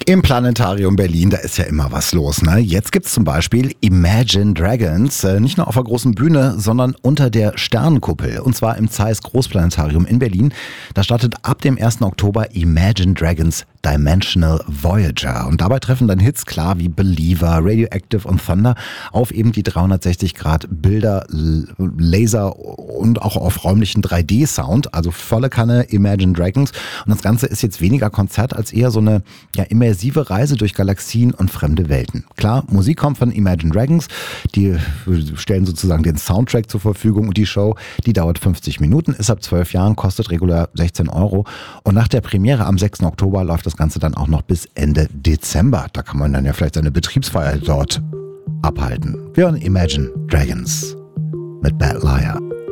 Im Planetarium Berlin, da ist ja immer was los, ne? Jetzt gibt's zum Beispiel Imagine Dragons, nicht nur auf der großen Bühne, sondern unter der Sternenkuppel. Und zwar im Zeiss Großplanetarium in Berlin. Da startet ab dem 1. Oktober Imagine Dragons Dimensional Voyager. Und dabei treffen dann Hits klar wie Believer, Radioactive und Thunder auf eben die 360-Grad-Bilder, Laser und auch auf räumlichen 3D-Sound. Also volle Kanne Imagine Dragons. Und das Ganze ist jetzt weniger Konzert als eher so eine immersive Reise durch Galaxien und fremde Welten. Klar, Musik kommt von Imagine Dragons. Die stellen sozusagen den Soundtrack zur Verfügung und die Show, die dauert 50 Minuten, ist ab 12 Jahren, kostet regulär 16 €. Und nach der Premiere am 6. Oktober läuft das Ganze dann auch noch bis Ende Dezember. Da kann man dann ja vielleicht seine Betriebsfeier dort abhalten. Wir hören Imagine Dragons mit Bad Liar.